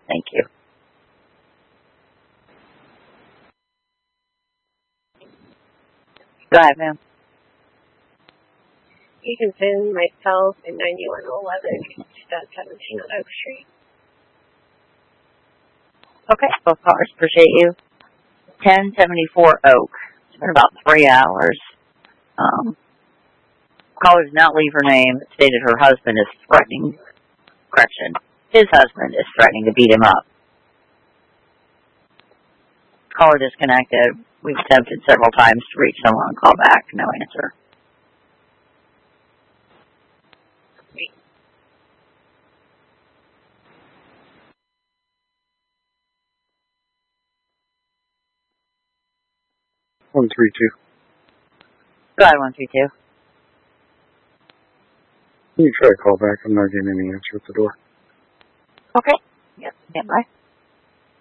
Thank you. Go ahead, ma'am. You can send myself in 9111 17 on Oak Street. Okay, both callers. Appreciate you. 1074 Oak. It's been about 3 hours. Caller did not leave her name. It stated her husband is threatening. Correction. His husband is threatening to beat him up. Caller disconnected. We've attempted several times to reach someone and call back. No answer. One 132. Go ahead, 132. You can try to call back. I'm not getting any answer at the door. Okay. Yep. Bye.